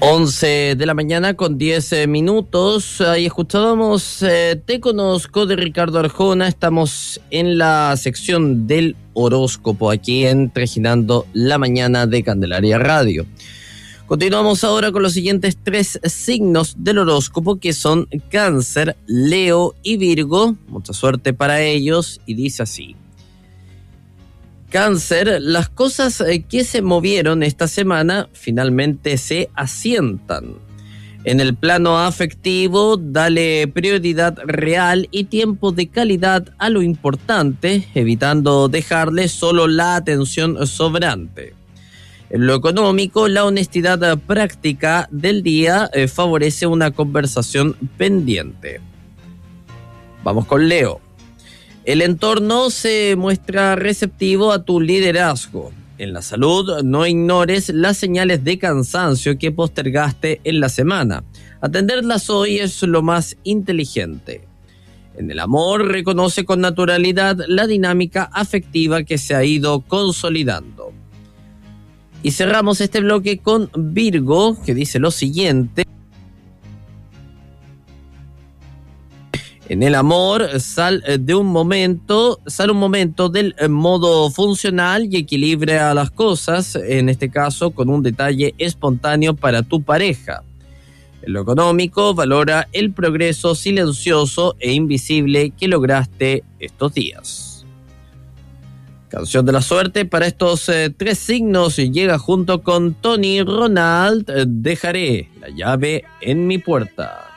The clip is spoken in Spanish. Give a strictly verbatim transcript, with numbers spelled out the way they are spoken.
once de la mañana con diez minutos. Ahí escuchábamos eh, Te Conozco de Ricardo Arjona. Estamos en la sección del horóscopo aquí en Trajinando la Mañana de Candelaria Radio. Continuamos ahora con los siguientes tres signos del horóscopo, que son Cáncer, Leo y Virgo. Mucha suerte para ellos, y dice así. Cáncer, las cosas que se movieron esta semana finalmente se asientan. En el plano afectivo, dale prioridad real y tiempo de calidad a lo importante, evitando dejarle solo la atención sobrante. En lo económico, la honestidad práctica del día eh, favorece una conversación pendiente. Vamos con Leo. El entorno se muestra receptivo a tu liderazgo. En la salud, no ignores las señales de cansancio que postergaste en la semana. Atenderlas hoy es lo más inteligente. En el amor, reconoce con naturalidad la dinámica afectiva que se ha ido consolidando. Y cerramos este bloque con Virgo, que dice lo siguiente. En el amor, sal de un momento, sal un momento del modo funcional y equilibra las cosas, en este caso con un detalle espontáneo para tu pareja. En lo económico, valora el progreso silencioso e invisible que lograste estos días. Canción de la suerte para estos eh, tres signos llega junto con Tony Ronald, Dejaré la llave en mi puerta.